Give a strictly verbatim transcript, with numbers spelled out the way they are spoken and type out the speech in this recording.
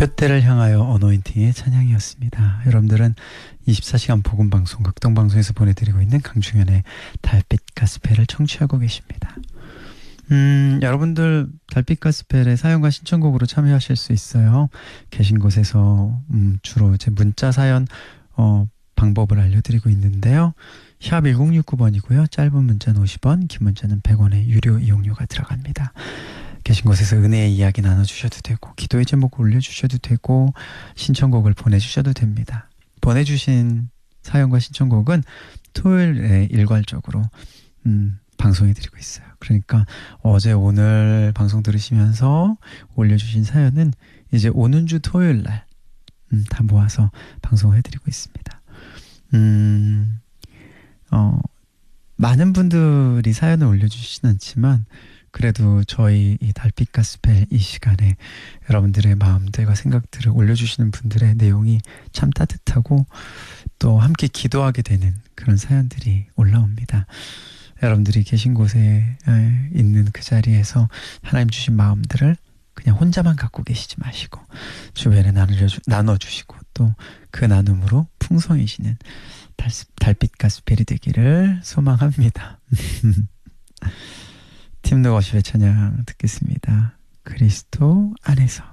표대를 향하여 어노인팅의 찬양이었습니다. 여러분들은 이십사 시간 복음방송 극동방송에서 보내드리고 있는 강충현의 달빛 가스펠을 청취하고 계십니다. 음, 여러분들 달빛 가스펠의 사연과 신청곡으로 참여하실 수 있어요. 계신 곳에서 음, 주로 제 문자 사연 어, 방법을 알려드리고 있는데요. 샵 일공육구 번이고요. 짧은 문자는 오십 원, 긴 문자는 백 원의 유료 이용료가 들어갑니다. 계신 곳에서 은혜의 이야기 나눠주셔도 되고 기도의 제목 올려주셔도 되고 신청곡을 보내주셔도 됩니다. 보내주신 사연과 신청곡은 토요일에 일괄적으로 음, 방송해드리고 있어요. 그러니까 어제 오늘 방송 들으시면서 올려주신 사연은 이제 오는 주 토요일날 음, 다 모아서 방송해드리고 있습니다. 음, 어, 많은 분들이 사연을 올려주시진 않지만 그래도 저희 이 달빛 가스펠 이 시간에 여러분들의 마음들과 생각들을 올려주시는 분들의 내용이 참 따뜻하고 또 함께 기도하게 되는 그런 사연들이 올라옵니다. 여러분들이 계신 곳에 있는 그 자리에서 하나님 주신 마음들을 그냥 혼자만 갖고 계시지 마시고 주변에 나눠주, 나눠주시고 또 그 나눔으로 풍성해지는 달, 달빛 가스펠이 되기를 소망합니다. 팀 노워십의 찬양 듣겠습니다. 그리스도 안에서.